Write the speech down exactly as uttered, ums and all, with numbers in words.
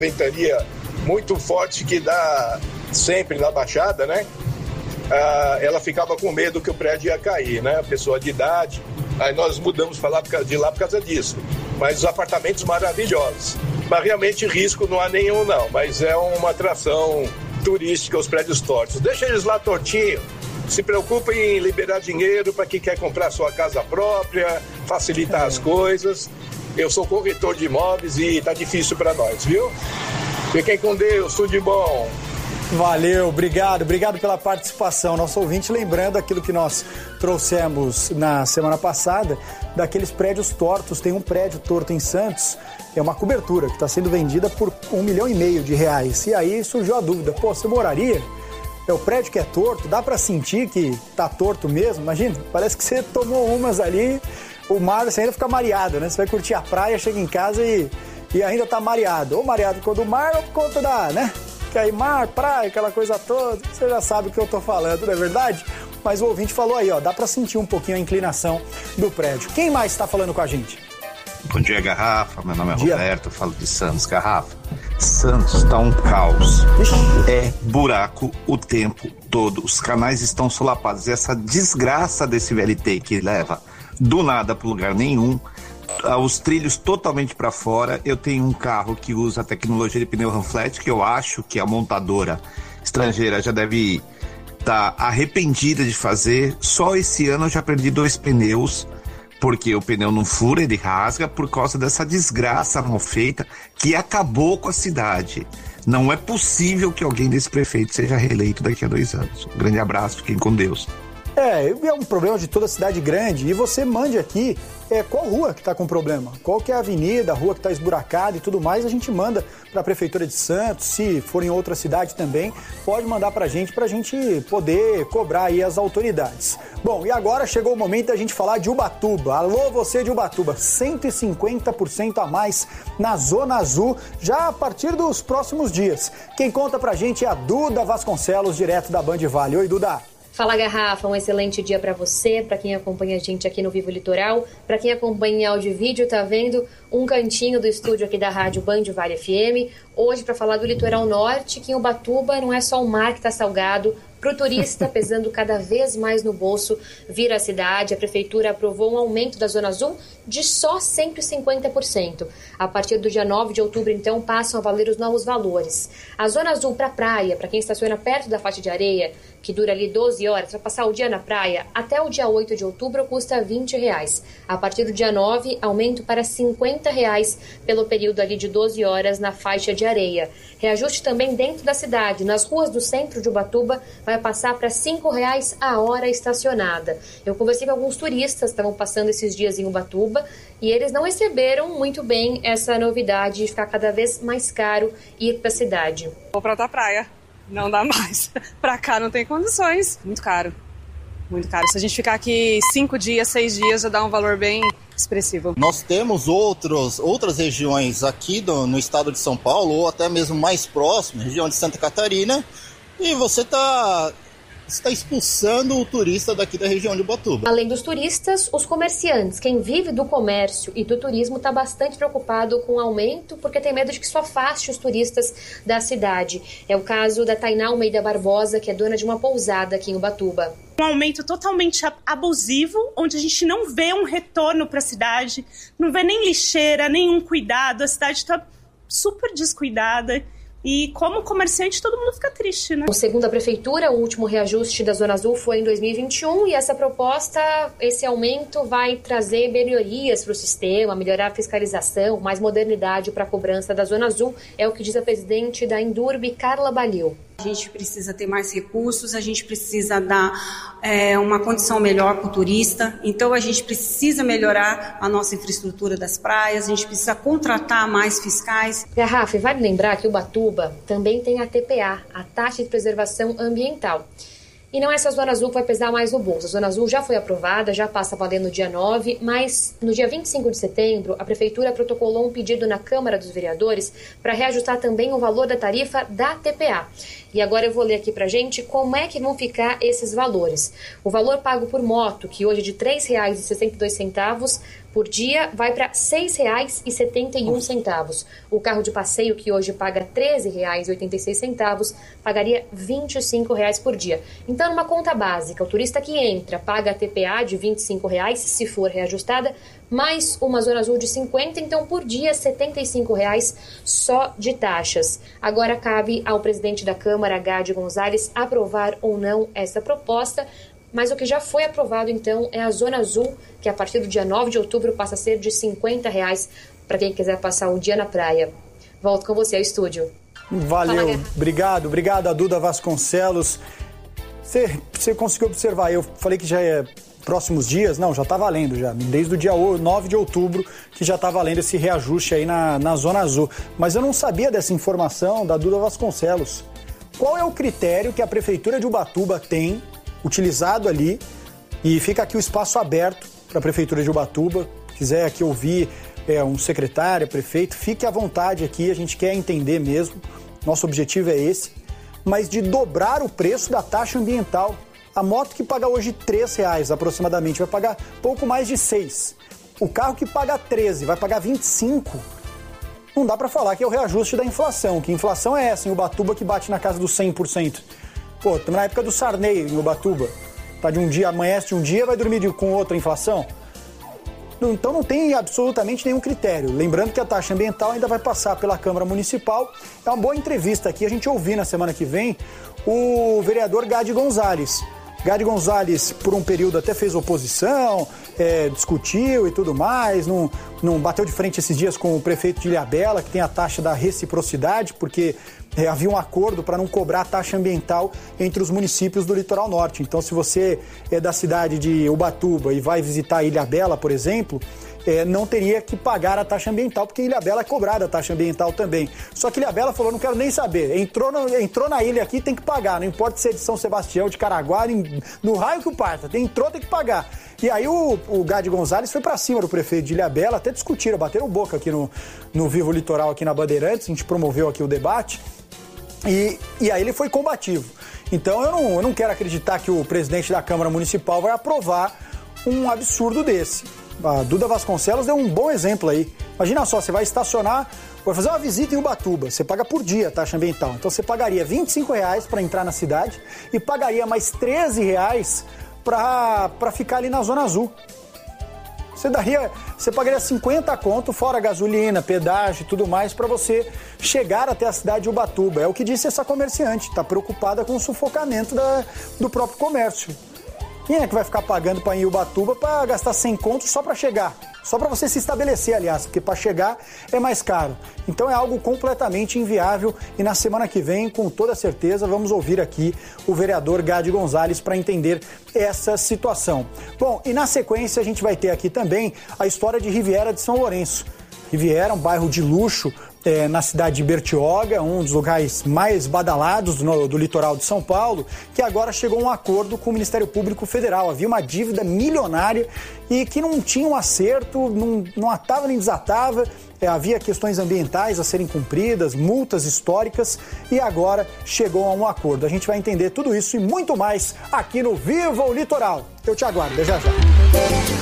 ventania muito forte que dá sempre na Baixada, né? Ah, ela ficava com medo que o prédio ia cair, né? A pessoa de idade. Aí nós mudamos para lá de lá por causa disso. Mas os apartamentos maravilhosos. Mas realmente risco não há nenhum, não. Mas é uma atração turística os prédios tortos. Deixa eles lá tortinho. Se preocupa em liberar dinheiro para quem quer comprar sua casa própria, facilitar as coisas. Eu sou corretor de imóveis e tá difícil para nós, viu? Fiquem com Deus, tudo de bom. Valeu, obrigado, obrigado pela participação. Nosso ouvinte lembrando aquilo que nós trouxemos na semana passada, daqueles prédios tortos. Tem um prédio torto em Santos, é uma cobertura que está sendo vendida por um milhão e meio de reais. E aí surgiu a dúvida, pô, você moraria? É o prédio que é torto, dá para sentir que tá torto mesmo? Imagina, parece que você tomou umas ali, o mar, você ainda fica mareado, né? Você vai curtir a praia, chega em casa e, e ainda tá mareado. Ou mareado por conta do mar ou por conta da, né? Que aí mar, praia, aquela coisa toda, você já sabe o que eu tô falando, não é verdade? Mas o ouvinte falou aí, ó, dá para sentir um pouquinho a inclinação do prédio. Quem mais está falando com a gente? Bom dia, Garrafa. Meu nome é dia. Roberto, eu falo de Santos. Garrafa, Santos tá um caos. Ixi. É buraco o tempo todo. Os canais estão solapados. E essa desgraça desse V L T que leva do nada para lugar nenhum, os trilhos totalmente para fora. Eu tenho um carro que usa a tecnologia de pneu Ramflat, que eu acho que a montadora estrangeira já deve estar tá arrependida de fazer. Só esse ano eu já perdi dois pneus, porque o pneu não fura, ele rasga, por causa dessa desgraça mal feita que acabou com a cidade. Não é possível que alguém desse prefeito seja reeleito daqui a dois anos. Um grande abraço, fiquem com Deus. É, é um problema de toda cidade grande, e você mande aqui é, qual rua que está com problema, qual que é a avenida, a rua que está esburacada e tudo mais, a gente manda para a Prefeitura de Santos, se for em outra cidade também, pode mandar para a gente, para a gente poder cobrar aí as autoridades. Bom, e agora chegou o momento da gente falar de Ubatuba. Alô, você de Ubatuba, cento e cinquenta por cento a mais na Zona Azul, já a partir dos próximos dias. Quem conta pra gente é a Duda Vasconcelos, direto da Band Vale. Oi, Duda. Fala, Garrafa, um excelente dia para você, para quem acompanha a gente aqui no Vivo Litoral, para quem acompanha em áudio e vídeo, tá vendo um cantinho do estúdio aqui da rádio Band Vale F M, hoje para falar do litoral norte, que em Ubatuba não é só o mar que tá salgado. Para o turista, pesando cada vez mais no bolso, vir à cidade, a Prefeitura aprovou um aumento da Zona Azul de só cento e cinquenta por cento. A partir do dia nove de outubro, então, passam a valer os novos valores. A Zona Azul para praia, para quem estaciona perto da faixa de areia, que dura ali doze horas, para passar o dia na praia, até o dia oito de outubro custa vinte reais. A partir do dia nove, aumento para cinquenta reais pelo período ali de doze horas na faixa de areia. Reajuste também dentro da cidade, nas ruas do centro de Ubatuba, vai passar para cinco reais a hora estacionada. Eu conversei com alguns turistas que estavam passando esses dias em Ubatuba e eles não receberam muito bem essa novidade de ficar cada vez mais caro ir para a cidade. Vou para outra praia, não dá mais. Para cá não tem condições, muito caro, muito caro. Se a gente ficar aqui cinco dias, seis dias, já dá um valor bem expressivo. Nós temos outros, outras regiões aqui do, no estado de São Paulo, ou até mesmo mais próximo, região de Santa Catarina, e você está está expulsando o turista daqui da região de Ubatuba. Além dos turistas, os comerciantes, quem vive do comércio e do turismo está bastante preocupado com o aumento, porque tem medo de que isso afaste os turistas da cidade. É o caso da Tainá Almeida Barbosa, que é dona de uma pousada aqui em Ubatuba. Um aumento totalmente abusivo, onde a gente não vê um retorno para a cidade, não vê nem lixeira, nenhum cuidado, a cidade está super descuidada. E como comerciante, todo mundo fica triste, né? Segundo a Prefeitura, o último reajuste da Zona Azul foi em dois mil e vinte e um e essa proposta, esse aumento vai trazer melhorias para o sistema, melhorar a fiscalização, mais modernidade para a cobrança da Zona Azul, é o que diz a presidente da Indurb, Carla Balil. A gente precisa ter mais recursos, a gente precisa dar é, uma condição melhor para o turista, então a gente precisa melhorar a nossa infraestrutura das praias, a gente precisa contratar mais fiscais. Garrafa, vale lembrar que Ubatuba também tem a T P A, a Taxa de Preservação Ambiental. E não é essa Zona Azul que vai pesar mais no bolso. A Zona Azul já foi aprovada, já passa a valer no dia nove, mas no dia vinte e cinco de setembro, a Prefeitura protocolou um pedido na Câmara dos Vereadores para reajustar também o valor da tarifa da T P A. E agora eu vou ler aqui pra gente como é que vão ficar esses valores. O valor pago por moto, que hoje é de três reais e sessenta e dois centavos, por dia vai para seis reais e setenta e um centavos. O carro de passeio, que hoje paga treze reais e oitenta e seis centavos, pagaria vinte e cinco reais por dia. Então, numa conta básica, o turista que entra paga a T P A de vinte e cinco reais, se for reajustada, mais uma Zona Azul de cinquenta, então por dia setenta e cinco reais só de taxas. Agora cabe ao presidente da Câmara, Gadi Gonzalez, aprovar ou não essa proposta, mas o que já foi aprovado então é a Zona Azul, que a partir do dia nove de outubro passa a ser de cinquenta reais para quem quiser passar um dia na praia. Volto com você ao estúdio. Valeu, Fala, obrigado, obrigado a Duda Vasconcelos. Você, você conseguiu observar, eu falei que já é próximos dias, não, já está valendo já, desde o dia nove de outubro que já está valendo esse reajuste aí na, na Zona Azul. Mas eu não sabia dessa informação da Duda Vasconcelos. Qual é o critério que a Prefeitura de Ubatuba tem utilizado ali? E fica aqui o espaço aberto para a Prefeitura de Ubatuba, quiser aqui ouvir é, um secretário, prefeito, fique à vontade aqui, a gente quer entender mesmo, nosso objetivo é esse, mas de dobrar o preço da taxa ambiental. A moto que paga hoje três reais aproximadamente vai pagar pouco mais de seis. O carro que paga treze vai pagar vinte e cinco. Não dá para falar que é o reajuste da inflação, que inflação é essa em Ubatuba que bate na casa dos cem por cento. Pô, estamos na época do Sarney em Ubatuba. Tá de um dia, amanhece de um dia, vai dormir de, com outra inflação. Então não tem absolutamente nenhum critério. Lembrando que a taxa ambiental ainda vai passar pela Câmara Municipal. É uma boa entrevista aqui, a gente ouvir na semana que vem o vereador Gadi Gonzalez. Gadi Gonzalez, por um período, até fez oposição, é, discutiu e tudo mais, não, não bateu de frente esses dias com o prefeito de Ilhabela, que tem a taxa da reciprocidade, porque é, havia um acordo para não cobrar taxa ambiental entre os municípios do Litoral Norte. Então, se você é da cidade de Ubatuba e vai visitar Ilhabela, por exemplo, É, não teria que pagar a taxa ambiental, porque Ilhabela é cobrada a taxa ambiental também. Só que Ilhabela falou, não quero nem saber, entrou, no, entrou na ilha aqui, tem que pagar, não importa se é de São Sebastião, de Caraguá, no raio que o parta, entrou, tem que pagar. E aí o, o Gadi Gonzalez foi pra cima do prefeito de Ilhabela, até discutiram, bateram boca aqui no, no Vivo Litoral, aqui na Bandeirantes, a gente promoveu aqui o debate, e, e aí ele foi combativo. Então eu não, eu não quero acreditar que o presidente da Câmara Municipal vai aprovar um absurdo desse. A Duda Vasconcelos deu um bom exemplo aí. Imagina só, você vai estacionar, vai fazer uma visita em Ubatuba, você paga por dia a taxa ambiental. Então você pagaria vinte e cinco reais para entrar na cidade e pagaria mais treze reais para ficar ali na Zona Azul. Você, daria, você pagaria cinquenta conto, fora gasolina, pedágio e tudo mais, para você chegar até a cidade de Ubatuba. É o que disse essa comerciante, está preocupada com o sufocamento da, do próprio comércio. Quem é que vai ficar pagando para ir em Ubatuba para gastar cem contos só para chegar? Só para você se estabelecer, aliás, porque para chegar é mais caro. Então é algo completamente inviável e na semana que vem, com toda certeza, vamos ouvir aqui o vereador Gadi Gonzalez para entender essa situação. Bom, e na sequência a gente vai ter aqui também a história de Riviera de São Lourenço. Riviera, um bairro de luxo, É, na cidade de Bertioga, um dos lugares mais badalados no, do litoral de São Paulo, que agora chegou a um acordo com o Ministério Público Federal. Havia uma dívida milionária e que não tinha um acerto, não, não atava nem desatava, é, havia questões ambientais a serem cumpridas, multas históricas e agora chegou a um acordo. A gente vai entender tudo isso e muito mais aqui no Viva o Litoral. Eu te aguardo, já já.